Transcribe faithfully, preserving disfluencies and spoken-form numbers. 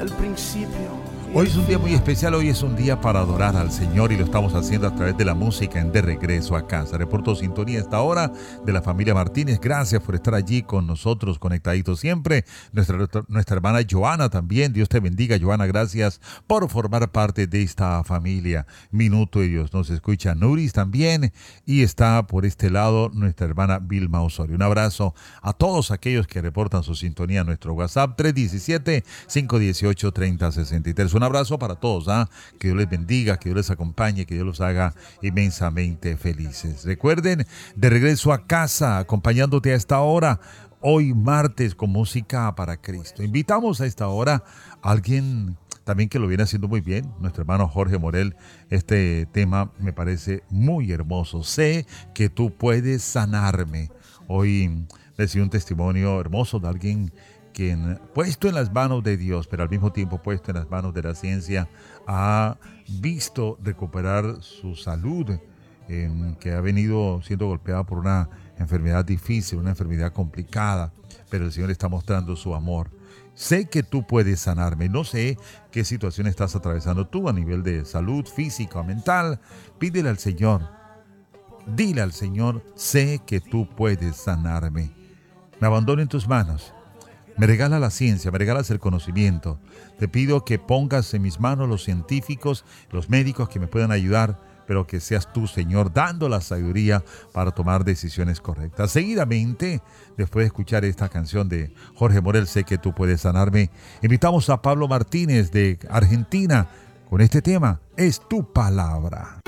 al principio. Hoy es un día muy especial, hoy es un día para adorar al Señor y lo estamos haciendo a través de la música en De Regreso a Casa. Reporto sintonía a esta hora de la familia Martínez. Gracias por estar allí con nosotros, conectaditos siempre. Nuestra, nuestra hermana Joana también. Dios te bendiga, Joana. Gracias por formar parte de esta familia. Minuto y Dios nos escucha. Nuris también. Y está por este lado nuestra hermana Vilma Osorio. Un abrazo a todos aquellos que reportan su sintonía a nuestro WhatsApp tres uno siete, cinco uno ocho, tres cero seis tres. Un abrazo para todos, ¿ah? Que Dios les bendiga, que Dios les acompañe, que Dios los haga inmensamente felices. Recuerden, De Regreso a Casa, acompañándote a esta hora, hoy martes con música para Cristo. Invitamos a esta hora a alguien también que lo viene haciendo muy bien, nuestro hermano Jorge Morel. Este tema me parece muy hermoso. Sé que tú puedes sanarme. Hoy recibí un testimonio hermoso de alguien quien, puesto en las manos de Dios, pero al mismo tiempo puesto en las manos de la ciencia, ha visto recuperar su salud, eh, que ha venido siendo golpeada por una enfermedad difícil, una enfermedad complicada, pero el Señor está mostrando su amor. Sé que tú puedes sanarme. No sé qué situación estás atravesando tú a nivel de salud física o mental. Pídele al Señor. Dile al Señor, sé que tú puedes sanarme. Me abandono en tus manos. Me regala la ciencia, me regalas el conocimiento. Te pido que pongas en mis manos los científicos, los médicos que me puedan ayudar, pero que seas tú, Señor, dando la sabiduría para tomar decisiones correctas. Seguidamente, después de escuchar esta canción de Jorge Morel, sé que tú puedes sanarme, invitamos a Pablo Martínez de Argentina con este tema, Es tu palabra.